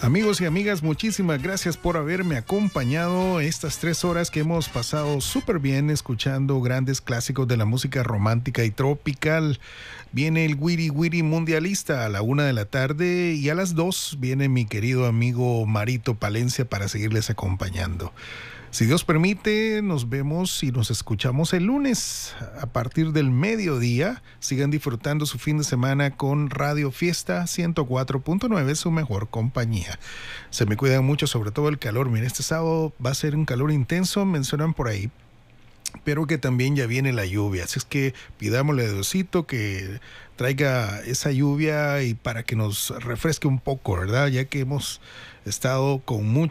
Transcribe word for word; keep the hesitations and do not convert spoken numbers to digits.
Amigos y amigas, muchísimas gracias por haberme acompañado estas tres horas que hemos pasado súper bien escuchando grandes clásicos de la música romántica y tropical. Viene el Wiri Wiri Mundialista a la una de la tarde y a las dos viene mi querido amigo Marito Palencia para seguirles acompañando. Si Dios permite, nos vemos y nos escuchamos el lunes a partir del mediodía. Sigan disfrutando su fin de semana con Radio Fiesta ciento cuatro punto nueve, su mejor compañía. Se me cuidan mucho, sobre todo el calor. Miren, este sábado va a ser un calor intenso, mencionan por ahí, pero que también ya viene la lluvia. Así es que pidámosle a Diosito que traiga esa lluvia y para que nos refresque un poco, ¿verdad? Ya que hemos estado con mucho